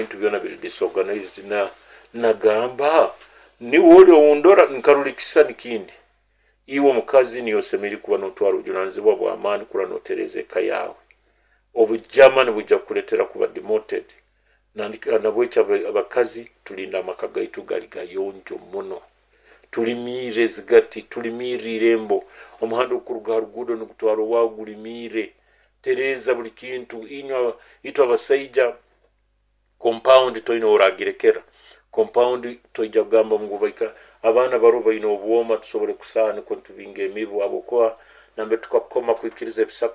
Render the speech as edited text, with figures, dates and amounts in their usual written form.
ebintu byona biri disorganized nagamba niwe oli owundora nkalulikisa nikindi iwe mukazi niyo semeri kuba notwara obujunaanizibwa bw'amaani kula notereza eka yawe obujamani bujja kuletera kuba demoted nabwekyo abakazi tulinda amaka gaitu gali gayonjo muno tulimiire zigati tulimiirire embo omuhanda okuruga rugudo nokutwara wagulimiire tereza buli kintu itwa abasaija compound toyina oragirekera compound toija gamba mugubaika abaana baroba ino obuoma tusobole kusaana ko tubinga emibu abokuba nambe tukakoma kwikiriza ebisaka